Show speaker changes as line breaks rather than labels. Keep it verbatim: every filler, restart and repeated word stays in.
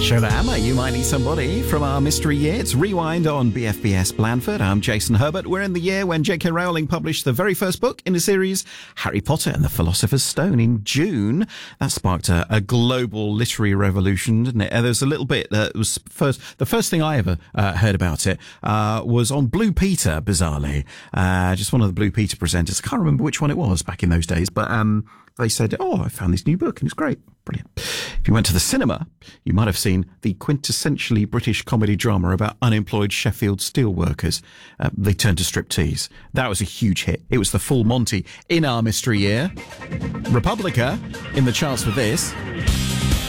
Shola Hammer, You Might Need Somebody from our mystery year. It's Rewind on B F B S Blandford. I'm Jason Herbert. We're in the year when J K Rowling published the very first book in the series, Harry Potter and the Philosopher's Stone, in June. That sparked a, a global literary revolution, didn't it? Uh, there was a little bit that was first, the first thing I ever uh, heard about it uh, was on Blue Peter, bizarrely. Uh, just one of the Blue Peter presenters. I can't remember which one it was back in those days, but um, they said, oh, I found this new book and it's great. Brilliant. If you went to the cinema, you might have seen the quintessentially British comedy drama about unemployed Sheffield steelworkers. Uh, they turned to striptease. That was a huge hit. It was the full Monty in our mystery year. Republica in the charts with this.